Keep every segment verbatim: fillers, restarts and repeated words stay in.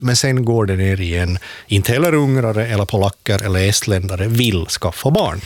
men sen går det ner igen. Inte heller ungrare eller polacker eller estländare vill skaffa barn.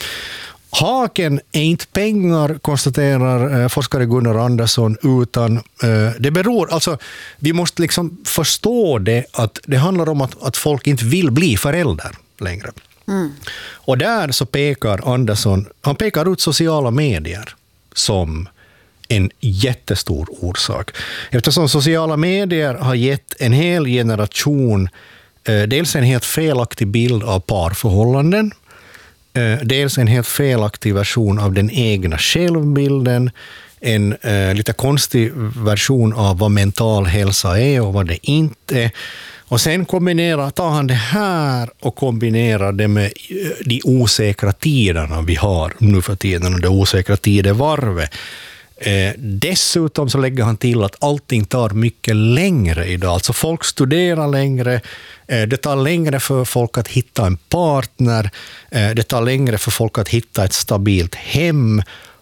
Haken är inte pengar, konstaterar eh, forskare Gunnar Andersson, utan eh, det beror, alltså vi måste liksom förstå det, att det handlar om att, att folk inte vill bli föräldrar längre. Mm. Och där så pekar Andersson, han pekar ut sociala medier som en jättestor orsak. Eftersom sociala medier har gett en hel generation eh, dels en helt felaktig bild av parförhållanden, eh, dels en helt felaktig version av den egna självbilden, en eh, lite konstig version av vad mental hälsa är och vad det inte är. Och sen kombinerar, tar han det här och kombinerar det med de osäkra tiderna vi har nu för tiden och det osäkra tidevarvet. Eh, dessutom så lägger han till att allting tar mycket längre idag. Alltså folk studerar längre, eh, det tar längre för folk att hitta en partner, eh, det tar längre för folk att hitta ett stabilt hem.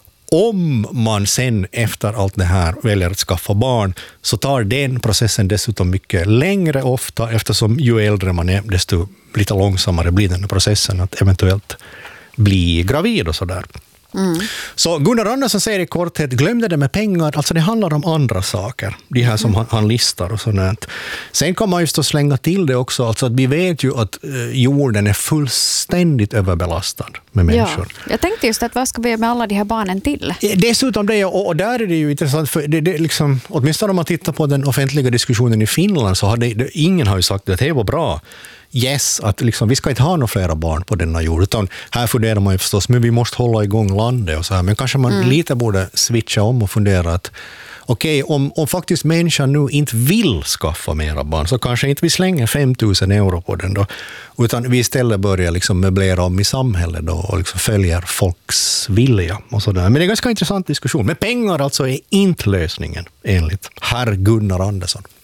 Om man sen efter allt det här väljer att skaffa barn så tar den processen dessutom mycket längre ofta, eftersom ju äldre man är desto lite långsammare blir den processen att eventuellt bli gravid och sådär. Mm. Så Gunnar Andersson säger i korthet, glömde det med pengar, alltså det handlar om andra saker, de här som mm. han, han listar och sådant. Sen kan man just att slänga till det också, alltså att vi vet ju att eh, jorden är fullständigt överbelastad med människor. Ja, jag tänkte just att vad ska vi göra med alla de här barnen till? Dessutom det, och, och där är det ju intressant, för det, det liksom, åtminstone om man tittar på den offentliga diskussionen i Finland så har det, det, ingen har ju sagt att det var bra. Yes, att liksom, vi ska inte ha några flera barn på denna jord, utan här funderar man ju förstås, men vi måste hålla igång landet och så här, men kanske man mm. lite borde switcha om och fundera att okej, okay, om, om faktiskt människan nu inte vill skaffa mera barn så kanske inte vi slänger fem tusen euro på den då, utan vi istället börjar liksom möblera om i samhället då och liksom följer folks vilja och sådär. Men det är en ganska intressant diskussion. Men pengar alltså är inte lösningen enligt herr Gunnar Andersson.